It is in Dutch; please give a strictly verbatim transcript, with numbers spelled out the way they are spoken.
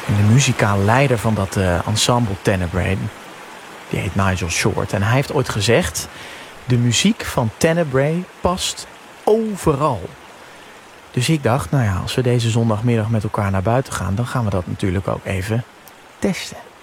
En de muzikale leider van dat uh, ensemble Tenebrae, die heet Nigel Short. En hij heeft ooit gezegd, de muziek van Tenebrae past overal. Dus ik dacht, nou ja, als we deze zondagmiddag met elkaar naar buiten gaan, dan gaan we dat natuurlijk ook even testen.